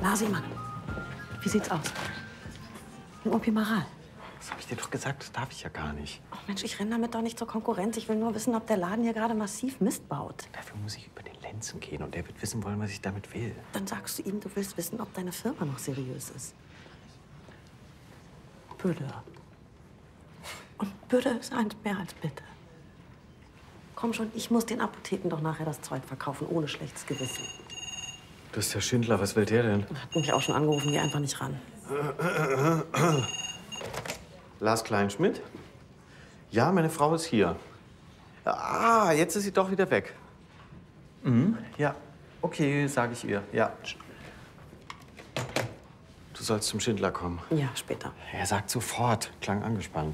Nasimann, wie sieht's aus? Ein Opimaral. Das habe ich dir doch gesagt, das darf ich ja gar nicht. Oh Mensch, ich renne damit doch nicht zur Konkurrenz. Ich will nur wissen, ob der Laden hier gerade massiv Mist baut. Dafür muss ich über den Lenzen gehen und der wird wissen wollen, was ich damit will. Dann sagst du ihm, du willst wissen, ob deine Firma noch seriös ist. Bitte. Und bitte ist eins mehr als bitte. Komm schon, ich muss den Apotheken doch nachher das Zeug verkaufen, ohne schlechtes Gewissen. Das ist der Schindler, was will der denn? Hat mich auch schon angerufen, geh einfach nicht ran. Lars Kleinschmidt? Ja, meine Frau ist hier. Ah, jetzt ist sie doch wieder weg. Mhm, ja. Okay, sage ich ihr. Ja. Du sollst zum Schindler kommen. Ja, später. Er sagt sofort. Klang angespannt.